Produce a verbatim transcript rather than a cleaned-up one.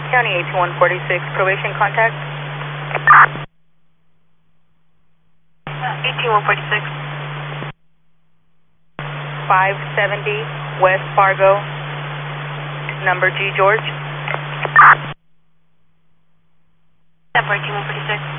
County eighty-one forty-six, probation contact. eighty-one forty-six. five seventy West Fargo, number G George. Number eighty-one forty-six.